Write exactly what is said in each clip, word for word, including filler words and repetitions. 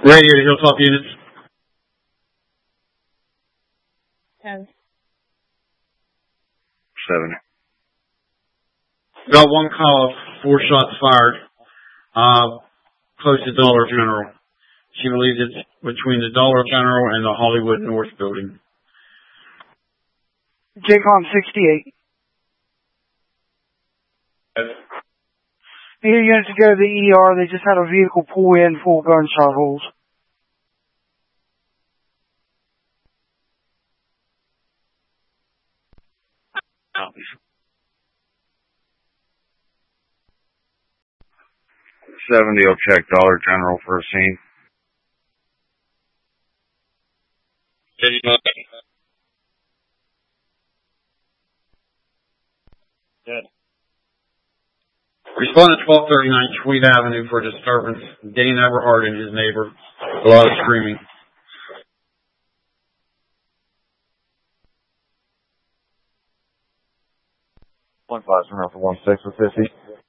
Radio to Hilltop units. Ten. Seven. Got one call, four shots fired, uh, close to Dollar General. She believes it's between the Dollar General and the Hollywood North building. J COM sixty-eight. Yes. Need units to go to the E R. They just had a vehicle pull in full gunshot holes. Copies. seventy will check Dollar General for a scene. Dead. Respond to twelve thirty-nine Tweed Avenue for disturbance. Dane Everhart and his neighbor. A lot of screaming. One five seven for one six with fifty.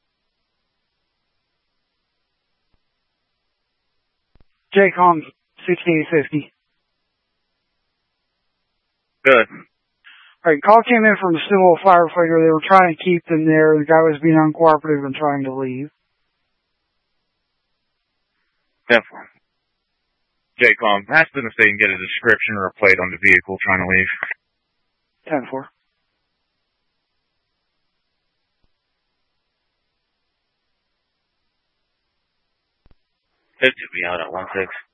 J COM sixty-eight fifty. Good. Alright, call came in from a civil firefighter. They were trying to keep them there. The guy was being uncooperative and trying to leave. Definitely. J COM, ask them if they can get a description or a plate on the vehicle trying to leave. ten four. fifty will be out at one six.